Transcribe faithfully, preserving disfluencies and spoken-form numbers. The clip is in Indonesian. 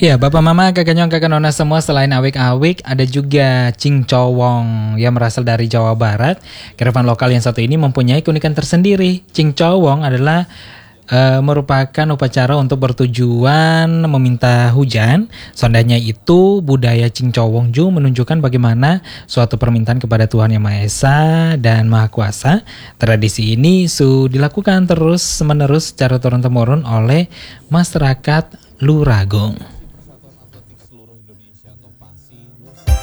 Ya, Bapak Mama, Kakak Nyong, Kakak Nona semua, selain awik-awik, ada juga Cingcowong yang berasal dari Jawa Barat. Kearifan lokal yang satu ini mempunyai keunikan tersendiri. Cingcowong adalah uh, merupakan upacara untuk bertujuan meminta hujan. Sondanya itu budaya Cingcowong Ju menunjukkan bagaimana suatu permintaan kepada Tuhan Yang Maha Esa dan Maha Kuasa. Tradisi ini su dilakukan terus menerus secara turun-temurun oleh masyarakat Luragung.